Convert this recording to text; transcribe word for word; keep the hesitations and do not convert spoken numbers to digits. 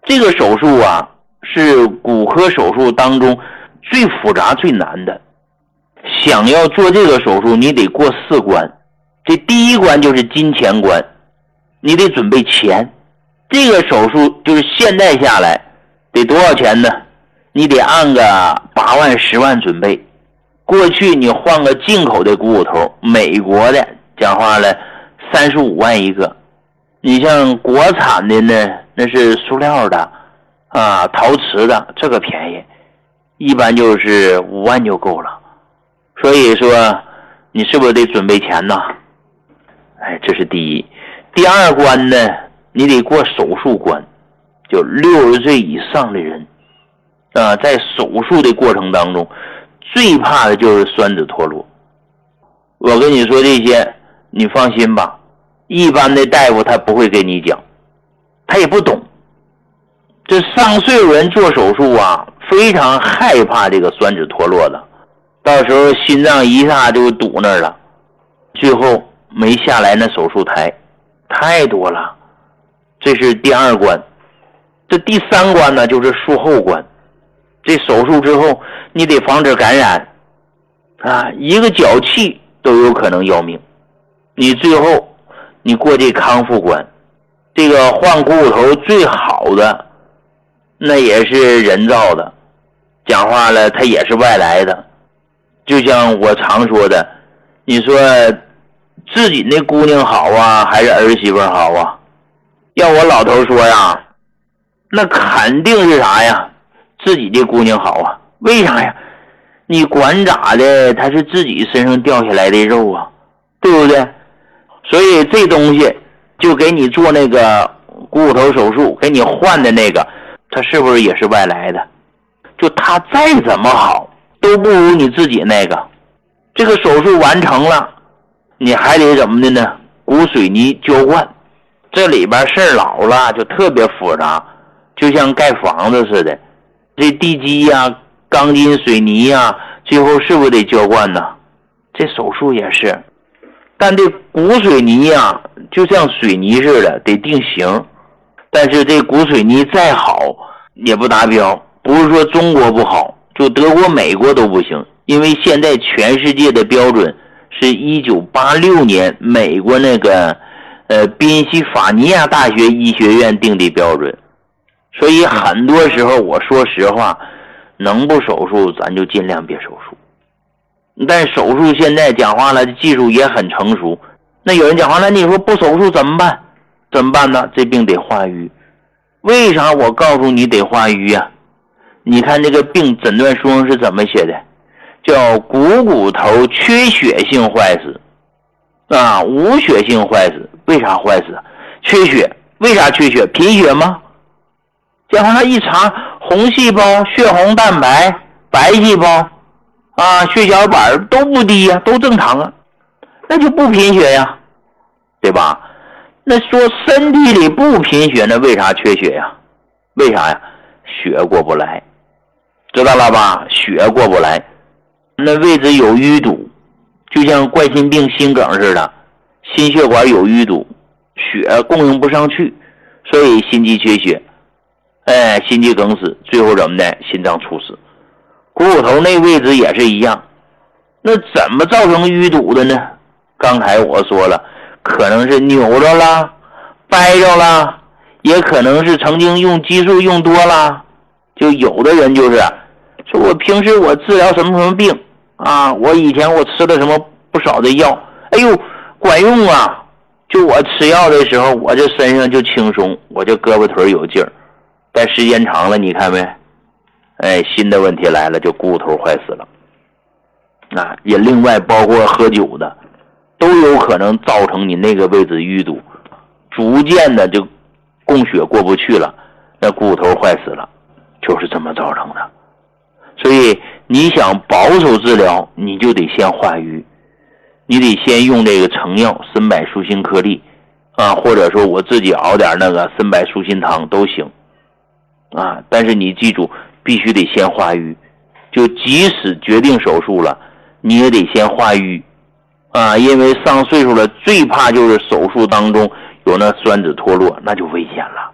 这个手术啊，是骨科手术当中最复杂最难的。想要做这个手术，你得过四关。这第一关就是金钱关，你得准备钱。这个手术就是现在下来得多少钱呢？你得按个八万十万准备。过去你换个进口的股骨头，美国的讲话了三十五万一个，你像国产的呢，那是塑料的啊，陶瓷的，这个便宜，一般就是五万就够了。所以说你是不是得准备钱呢？哎，这是第一。第二关呢，你得过手术关，就六十岁以上的人啊，在手术的过程当中最怕的就是栓子脱落。我跟你说这些你放心吧，一般的大夫他不会跟你讲，他也不懂。这上岁数人做手术啊，非常害怕这个栓子脱落的，到时候心脏一下就堵那儿了，最后没下来那手术台，太多了。这是第二关。这第三关呢，就是术后关。这手术之后你得防止感染啊，一个脚气都有可能要命。你最后你过这康复关，这个换股骨头最好的那也是人造的，讲话了它也是外来的。就像我常说的，你说自己那姑娘好啊，还是儿媳妇好啊？要我老头说呀，那肯定是啥呀？自己的姑娘好啊。为啥呀？你管咋的，他是自己身上掉下来的肉啊，对不对？所以这东西就给你做那个股骨头手术，给你换的那个，他是不是也是外来的？就他再怎么好都不如你自己那个。这个手术完成了，你还得怎么的呢？骨水泥浇灌，这里边事儿老了，就特别复杂，就像盖房子似的，这地基呀、啊、钢筋水泥呀、啊，最后是不是得浇灌呢？这手术也是。但这骨水泥呀、啊，就像水泥似的，得定型。但是这骨水泥再好也不达标，不是说中国不好，就德国美国都不行。因为现在全世界的标准是一九八六年美国那个呃宾夕法尼亚大学医学院定的标准。所以很多时候我说实话，能不手术咱就尽量别手术。但手术现在讲话了，技术也很成熟。那有人讲话了，你说不手术怎么办？怎么办呢？这病得化瘀。为啥我告诉你得化瘀啊？你看这个病诊断书上是怎么写的？叫股骨头缺血性坏死啊，无血性坏死。为啥坏死？缺血。为啥缺血？贫血吗？讲话他一查，红细胞、血红蛋白、白细胞啊、血小板都不低呀、啊，都正常啊，那就不贫血呀，对吧？那说身体里不贫血，那为啥缺血呀？为啥呀？血过不来，知道了吧？血过不来，那位置有淤堵，就像冠心病、心梗似的，心血管有淤堵，血供应不上去，所以心肌缺血，哎，心肌梗死，最后怎么的？心脏猝死。股骨头那位置也是一样，那怎么造成淤堵的呢？刚才我说了，可能是扭着了、掰着了，也可能是曾经用激素用多了。就有的人就是说，我平时我治疗什么什么病啊，我以前我吃了什么不少的药，哎呦管用啊，就我吃药的时候我这身上就轻松，我这胳膊腿有劲儿，但时间长了你看没，哎，新的问题来了，就股骨头坏死了。啊，也另外包括喝酒的都有可能造成你那个位置淤堵，逐渐的就供血过不去了，那股骨头坏死了，就是这么造成的。所以你想保守治疗，你就得先化瘀，你得先用这个成药参柏舒心颗粒啊，或者说我自己熬点那个参柏舒心汤都行啊。但是你记住，必须得先化瘀，就即使决定手术了，你也得先化瘀啊，因为上岁数了，最怕就是手术当中有那栓子脱落，那就危险了。